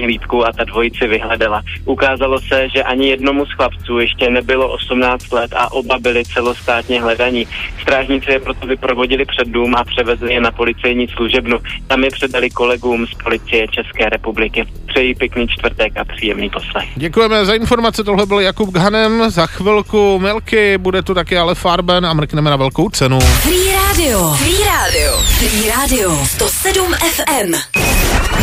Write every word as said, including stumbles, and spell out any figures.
hlídku a ta dvojice vyhledala. Ukázalo se, že ani jednomu z chlapců ještě nebylo osmnáct let a oba byli celostátně hledaní. Strážníci je proto vyprovodili před dům a převezli je na policejní služebnu. Tam je předali kolegům z policie České republiky. Přeji pěkný čtvrtek a příjemný poslech. Děkujeme za informace, tohle byl Jakub Ghanem, za chvilku Milky, bude tu taky Ale Farben a mrkneme na velkou cenu. Free Radio, Free Radio, Free Radio, sto sedm ef em.